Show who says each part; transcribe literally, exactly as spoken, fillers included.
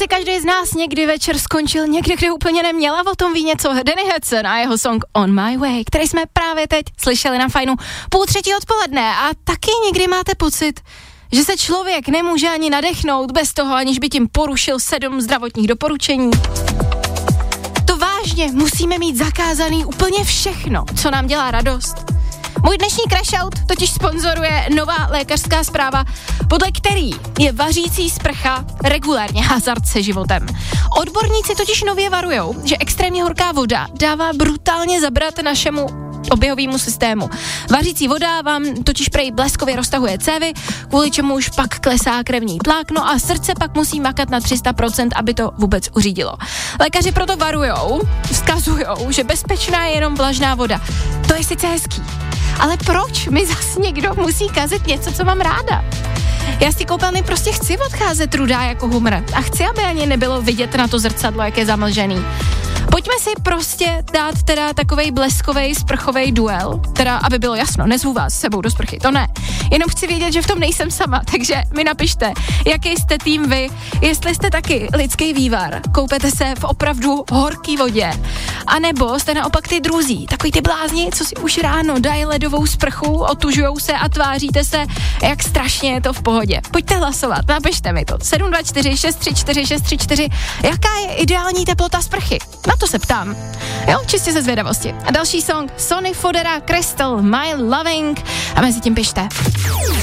Speaker 1: Asi každý z nás někdy večer skončil někde, kde úplně neměla, o tom ví něco Danny Hudson a jeho song On My Way, který jsme právě teď slyšeli na Fajnu půl třetí odpoledne. A taky někdy máte pocit, že se člověk nemůže ani nadechnout bez toho, aniž by tím porušil sedm zdravotních doporučení. To vážně musíme mít zakázaný úplně všechno, co nám dělá radost. Můj dnešní Crash Out totiž sponzoruje nová lékařská zpráva, podle který je vařící sprcha regulárně hazard se životem. Odborníci totiž nově varujou, že extrémně horká voda dává brutálně zabrat našemu oběhovému systému. Vařící voda vám totiž prej bleskově roztahuje cévy, kvůli čemu už pak klesá krevní tlak, no a srdce pak musí makat na tři sta procent, aby to vůbec uřídilo. Lékaři proto varujou, vzkazujou, že bezpečná je jenom vlažná voda. To je sice hezký, ale proč mi zas někdo musí kazit něco, co mám ráda? Já z té koupelny prostě chci odcházet rudá jako humr a chci, aby ani nebylo vidět na to zrcadlo, jak je zamlžený. Pojďme si prostě dát teda takovej bleskovej sprchovej duel, teda aby bylo jasno, nezvu vás s sebou do sprchy, to ne. Jenom chci vědět, že v tom nejsem sama, takže mi napište, jaký jste tým vy, jestli jste taky lidský vývar, koupete se v opravdu horký vodě, anebo jste naopak ty druzí, takový ty blázni, co si už ráno dají ledovou sprchu, otužujou se a tváříte se, jak strašně je to v pohodě. Pojďte hlasovat, napište mi to, sedm dva čtyři šest tři čtyři šest tři čtyři, jaká je ideální teplota sprchy? Na to se ptám. Jo, čistě ze zvědavosti. A další song Sonny Fodera, Crystal, My Loving a mezi tím pište.